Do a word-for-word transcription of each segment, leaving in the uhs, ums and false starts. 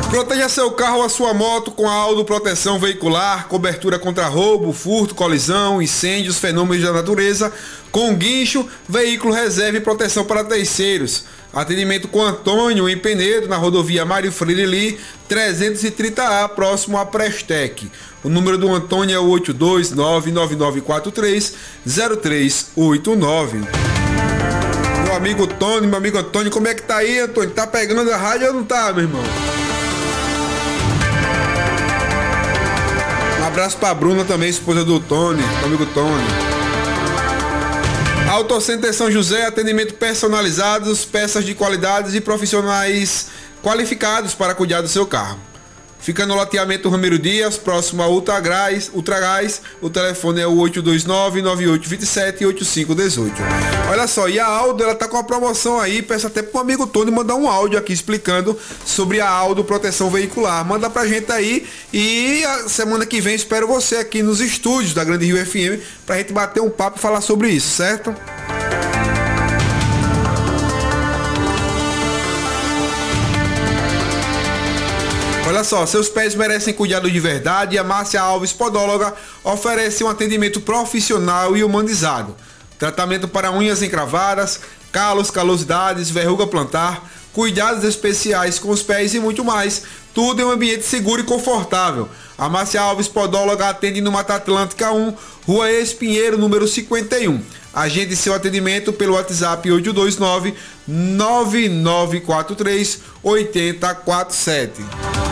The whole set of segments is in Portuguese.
Proteja seu carro ou a sua moto com a Aldo Proteção Veicular, cobertura contra roubo, furto, colisão, incêndios, fenômenos da natureza, com guincho, veículo reserva e proteção para terceiros. Atendimento com Antônio em Penedo, na rodovia Mário Freire trezentos e trinta A, próximo à Prestec. O número do Antônio é o oito dois nove nove nove quatro três zero três oito nove. Meu amigo Tony, meu amigo Antônio, como é que tá aí, Antônio? Tá pegando a rádio ou não tá, meu irmão? Um abraço pra Bruna também, esposa do Tony, meu amigo Tony. Autocenter São José, atendimento personalizado, peças de qualidades e profissionais qualificados para cuidar do seu carro. Fica no loteamento Ramiro Dias, próximo a Ultragás, Ultragás. O telefone é o oito dois nove nove oito dois sete oito cinco um oito. Olha só, e a Aldo, ela tá com uma promoção aí. Peço até pro amigo Tony mandar um áudio aqui explicando sobre a Aldo Proteção Veicular. Manda pra gente aí e a semana que vem espero você aqui nos estúdios da Grande Rio F M pra gente bater um papo e falar sobre isso, certo? Olha só, seus pés merecem cuidado de verdade e a Márcia Alves Podóloga oferece um atendimento profissional e humanizado. Tratamento para unhas encravadas, calos, calosidades, verruga plantar, cuidados especiais com os pés e muito mais. Tudo em um ambiente seguro e confortável. A Márcia Alves Podóloga atende no Mata Atlântica um, Rua Espinheiro, número cinquenta e um. Agende seu atendimento pelo WhatsApp oito dois nove nove nove quatro três oito zero quatro sete.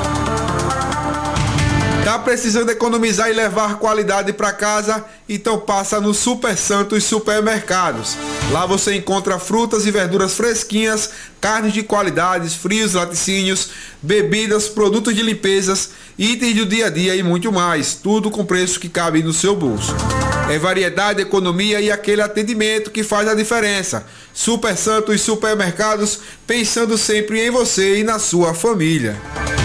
Tá precisando economizar e levar qualidade para casa? Então passa no Super Santos Supermercados. Lá você encontra frutas e verduras fresquinhas, carnes de qualidades, frios, laticínios, bebidas, produtos de limpezas, itens do dia a dia e muito mais. Tudo com preço que cabe no seu bolso. É variedade, economia e aquele atendimento que faz a diferença. Super Santos Supermercados, pensando sempre em você e na sua família.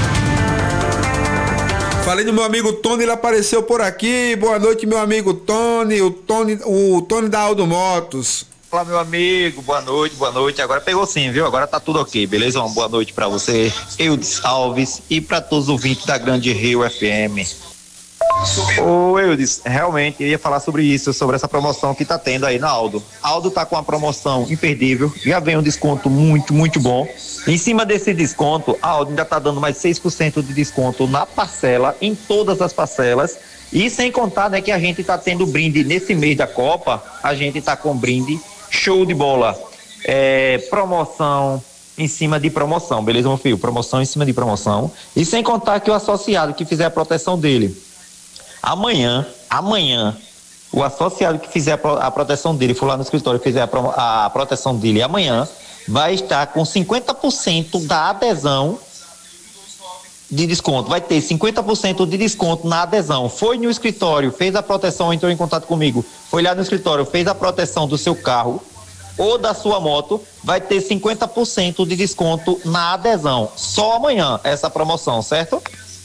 Falei do meu amigo Tony, ele apareceu por aqui. Boa noite, meu amigo Tony, o Tony, o Tony da Aldo Motos. Olá, meu amigo, boa noite, boa noite. Agora pegou sim, viu? Agora tá tudo ok, beleza? Uma boa noite pra você, Eudes Alves, e pra todos os ouvintes da Grande Rio F M. Ô Eudes, realmente eu ia falar sobre isso, sobre essa promoção que tá tendo aí na Aldo. A Aldo tá com uma promoção imperdível, já vem um desconto muito, muito bom. Em cima desse desconto, a Aldo ainda tá dando mais seis por cento de desconto na parcela, em todas as parcelas. E sem contar, né, que a gente tá tendo brinde nesse mês da Copa, a gente tá com brinde show de bola. É, promoção em cima de promoção, beleza, meu filho? Promoção em cima de promoção. E sem contar que o associado que fizer a proteção dele, amanhã, amanhã, o associado que fizer a proteção dele, for lá no escritório e fizer a, a proteção dele amanhã, vai estar com cinquenta por cento da adesão de desconto. Vai ter cinquenta por cento de desconto na adesão. Foi no escritório, fez a proteção, entrou em contato comigo, foi lá no escritório, fez a proteção do seu carro ou da sua moto, vai ter cinquenta por cento de desconto na adesão. Só amanhã essa promoção, certo?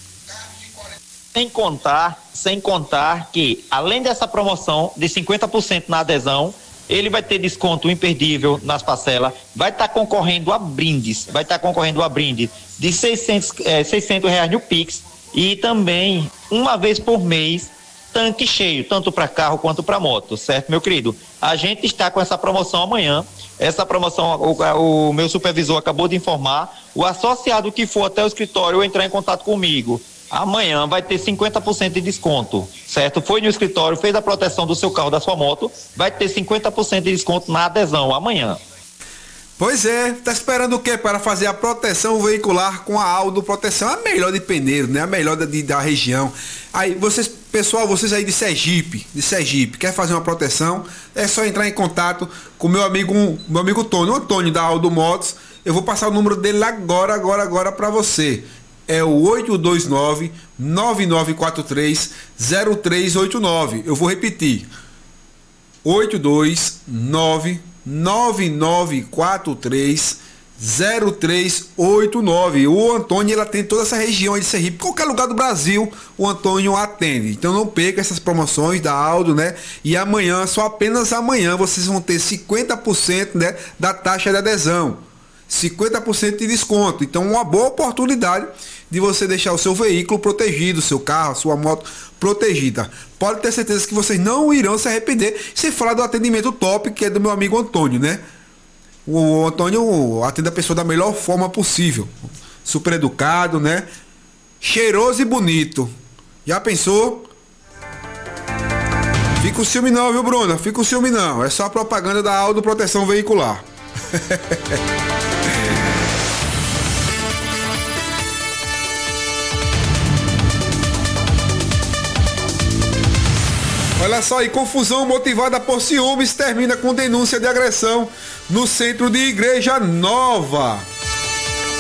Sem contar, sem contar que, além dessa promoção de cinquenta por cento na adesão, ele vai ter desconto imperdível nas parcelas, vai estar tá concorrendo a brindes, vai estar tá concorrendo a brinde de seiscentos, é, seiscentos reais no Pix e também, uma vez por mês, tanque cheio, tanto para carro quanto para moto, certo, meu querido? A gente está com essa promoção amanhã, essa promoção, o, o meu supervisor acabou de informar, o associado que for até o escritório ou entrar em contato comigo, amanhã vai ter cinquenta por cento de desconto, certo? Foi no escritório, fez a proteção do seu carro, da sua moto, vai ter cinquenta por cento de desconto na adesão amanhã. Pois é, tá esperando o quê para fazer a proteção veicular com a Aldo Proteção? A melhor de Peneiro, né? A melhor da, de, da região. Aí, vocês, pessoal, vocês aí de Sergipe, de Sergipe, quer fazer uma proteção? É só entrar em contato com meu amigo, meu amigo Tony, o Antônio da Aldo Motos. Eu vou passar o número dele agora, agora, agora para você. É o oito dois nove nove nove quatro três zero três oito nove. Eu vou repetir. oito dois nove nove nove quatro três zero três oito nove. O Antônio, ele atende toda essa região aí de Sergipe. Qualquer lugar do Brasil, o Antônio atende. Então não perca essas promoções da Aldo, né? E amanhã, só apenas amanhã, vocês vão ter cinquenta por cento, né, da taxa de adesão. cinquenta por cento de desconto. Então, uma boa oportunidade de você deixar o seu veículo protegido, seu carro, sua moto protegida. Pode ter certeza que vocês não irão se arrepender, sem falar do atendimento top, que é do meu amigo Antônio, né? O Antônio atende a pessoa da melhor forma possível. Super educado, né? Cheiroso e bonito. Já pensou? Fica o ciúme não, viu, Bruna? Fica o ciúme não. É só a propaganda da Aldo Proteção Veicular. Olha só, e confusão motivada por ciúmes termina com denúncia de agressão no centro de Igreja Nova.